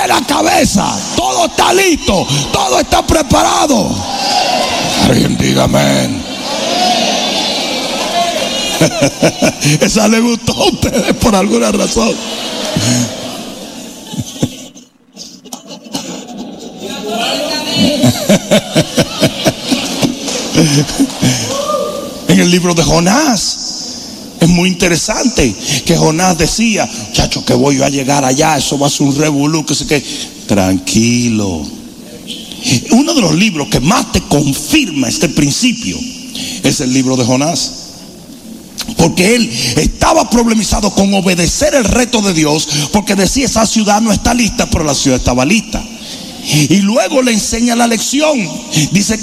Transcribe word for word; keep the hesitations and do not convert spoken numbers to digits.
la cabeza, todo está listo, todo está preparado. Alguien diga amén. Esa le gustó a ustedes por alguna razón. En el libro de Jonás es muy interesante que Jonás decía: chacho, que voy a llegar allá, eso va a ser un revolú, que sé qué. Tranquilo. Uno de los libros que más te confirma este principio es el libro de Jonás, porque él estaba problematizado con obedecer el reto de Dios, porque decía: esa ciudad no está lista, pero la ciudad estaba lista. Y luego le enseña la lección. Dice que